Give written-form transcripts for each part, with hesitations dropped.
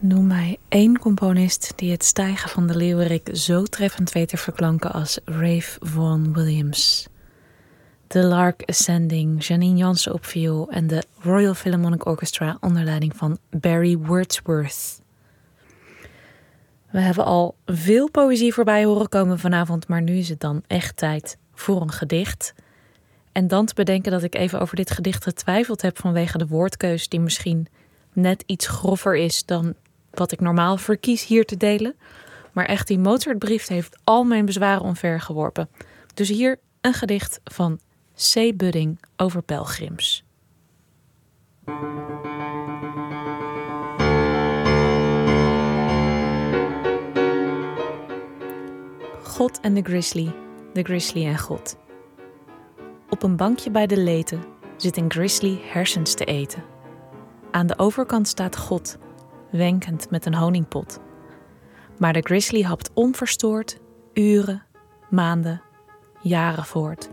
Noem mij één componist die het stijgen van de leeuwerik zo treffend weet te verklanken als Ralph Vaughan Williams. The Lark Ascending, Janine Jansen op viool en de Royal Philharmonic Orchestra onder leiding van Barry Wordsworth. We hebben al veel poëzie voorbij horen komen vanavond, maar nu is het dan echt tijd voor een gedicht. En dan te bedenken dat ik even over dit gedicht getwijfeld heb vanwege de woordkeus die misschien net iets groffer is dan wat ik normaal verkies hier te delen. Maar echt, die Mozartbrief heeft al mijn bezwaren omvergeworpen. Dus hier een gedicht van C. Budding over pelgrims. God en de grizzly en God. Op een bankje bij de Lete zit een grizzly hersens te eten. Aan de overkant staat God, wenkend met een honingpot. Maar de grizzly hapt onverstoord uren, maanden, jaren voort.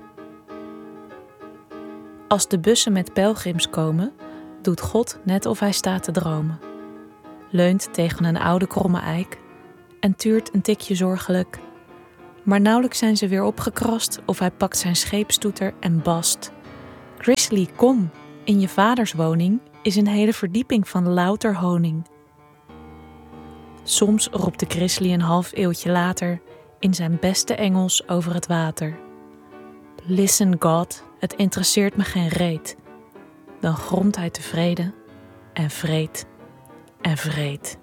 Als de bussen met pelgrims komen, doet God net of hij staat te dromen. Leunt tegen een oude kromme eik en tuurt een tikje zorgelijk. Maar nauwelijks zijn ze weer opgekrast of hij pakt zijn scheepstoeter en bast. Grizzly, kom, in je vaders woning is een hele verdieping van louter honing. Soms roept de grizzly een half eeuwtje later in zijn beste Engels over het water. Listen God, het interesseert me geen reet. Dan gromt hij tevreden en vreet en vreet.